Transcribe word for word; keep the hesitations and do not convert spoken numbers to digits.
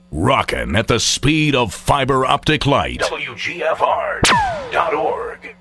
Rockin' at the speed of fiber optic light. W G F R dot org.